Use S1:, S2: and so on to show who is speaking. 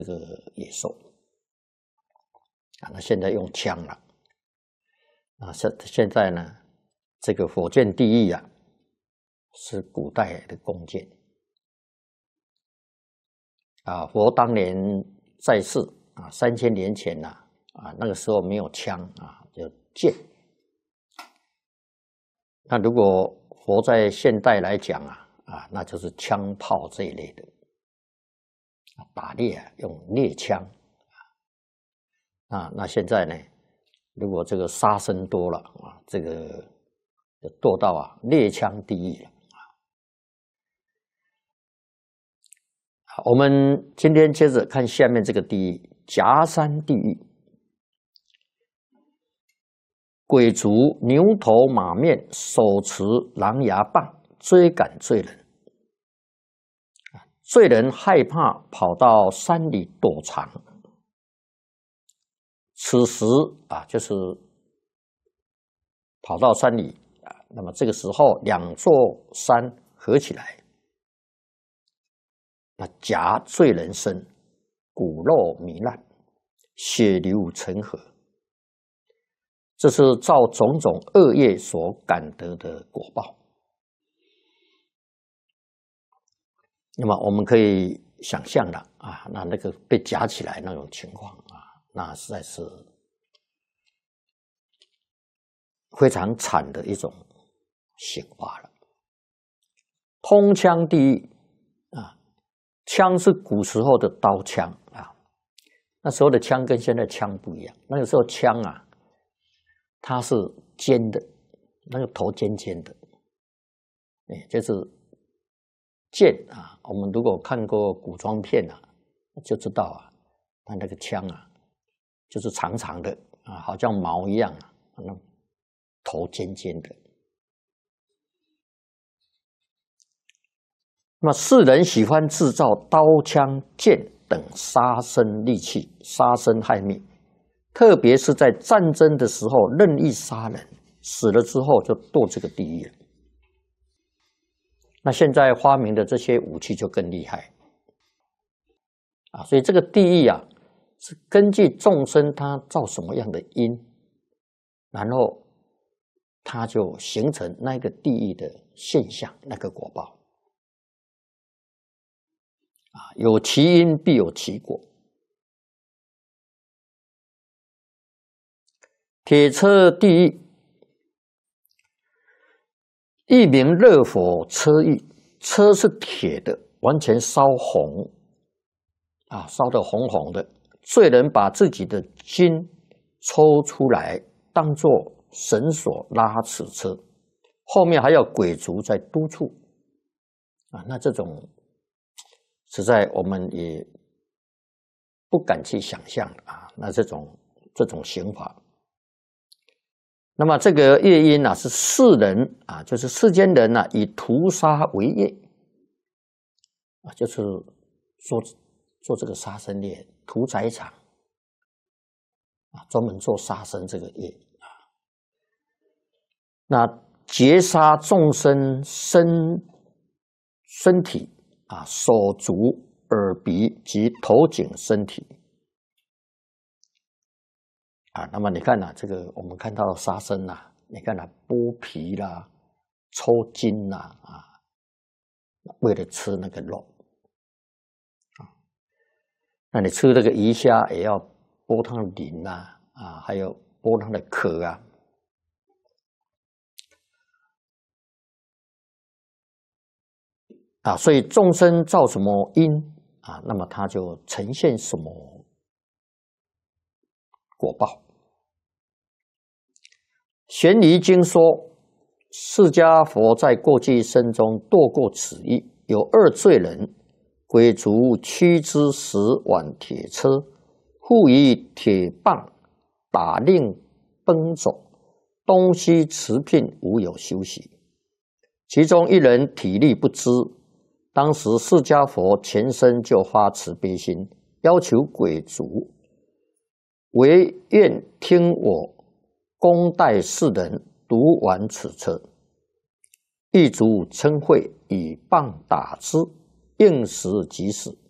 S1: 这个野兽啊。那现在用枪了啊，现在呢，这个火箭第一啊，是古代的弓箭啊。佛当年在世啊，3000年前呐啊，那个时候没有枪啊，就箭。那如果佛在现代来讲啊，那就是枪炮这一类的打猎啊，用猎枪啊。那现在呢，如果这个杀生多了啊，这个就堕到啊猎枪地狱了啊。我们今天接着看下面这个地狱，夹山地狱。鬼卒牛头马面，手持狼牙棒，追赶罪人。罪人害怕，跑到山里躲藏。此时啊，就是跑到山里啊。那么这个时候，两座山合起来，那夹罪人身，骨肉糜烂，血流成河。这是照种种恶业所感得的果报。那么我们可以想象的啊，那个被夹起来那种情况啊，那实在是非常惨的一种刑罚了。通枪地狱啊，枪是古时候的刀枪啊，那时候的枪跟现在枪不一样，那个时候枪啊，它是尖的，那个头尖尖的，就是剑啊。我们如果看过古装片啊，就知道啊，它那个枪啊，就是长长的啊，好像矛一样啊，那头尖尖的。那么世人喜欢制造刀枪剑等杀生利器，杀生害命。特别是在战争的时候，任意杀人，死了之后就堕这个地狱了。那现在发明的这些武器就更厉害啊！所以这个地狱啊，是根据众生他造什么样的因，然后他就形成那个地狱的现象，那个果报啊，有其因必有其果。铁车地狱，一名热火车狱，车是铁的，完全烧红啊，烧得红红的。罪人把自己的筋抽出来，当作绳索拉此车，后面还有鬼卒在督促啊。那这种实在我们也不敢去想象啊。那这种刑罚。那么这个业因啊，是世人啊，就是世间人啊，以屠杀为业啊，就是做这个杀生业，屠宰场啊，专门做杀生这个业啊。那劫杀众生身体啊，手足耳鼻及头颈身体。啊，那么你看这个我们看到杀生你看剥皮啦、抽筋啦啊，为了吃那个肉啊。那你吃这个鱼虾也要剥它的鳞啊，还有剥它的壳啊。所以众生造什么因啊，那么它就呈现什么果报。玄疑经说，释迦佛在过去生中堕过此狱，有2罪人，鬼卒驱之10挽铁车，复以铁棒打令奔走，东西持聘，无有休息。其中一人体力不支，当时释迦佛全身就发慈悲心，要求鬼卒唯愿听我公待世人，读完此册。狱卒嗔恚，以棒打之，应时即死。